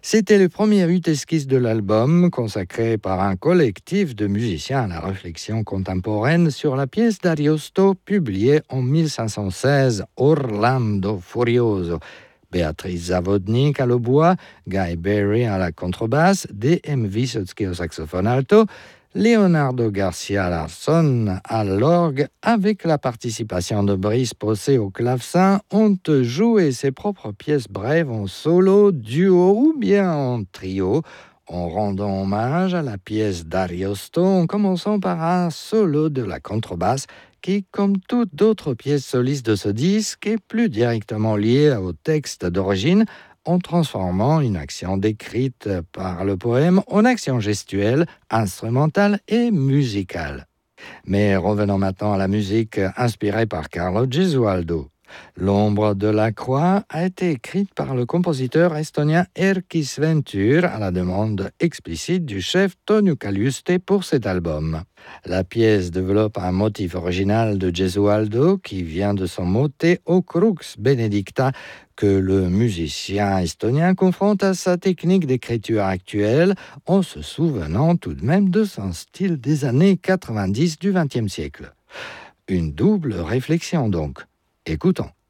C'était le premier ut esquisse de l'album, consacré par un collectif de musiciens à la réflexion contemporaine sur la pièce d'Ariosto, publiée en 1516, Orlando Furioso. Béatrice Zawodnik à l'hautbois, Guy Berry à la contrebasse, D.M. Wysotsky au saxophone alto, Leonardo Garcia Larson à l'orgue, avec la participation de Brice Possé au clavecin, ont joué ses propres pièces brèves en solo, duo ou bien en trio, en rendant hommage à la pièce d'Ariosto en commençant par un solo de la contrebasse qui, comme toutes d'autres pièces solistes de ce disque, est plus directement liée au texte d'origine, en transformant une action décrite par le poème en action gestuelle, instrumentale et musicale. Mais revenons maintenant à la musique inspirée par Carlo Gesualdo. L'ombre de la croix a été écrite par le compositeur estonien Erkki Sventur à la demande explicite du chef Tonu Kaljuste pour cet album. La pièce développe un motif original de Gesualdo qui vient de son motet au crux benedicta que le musicien estonien confronte à sa technique d'écriture actuelle en se souvenant tout de même de son style des années 90 du XXe siècle. Une double réflexion donc. Écoutons.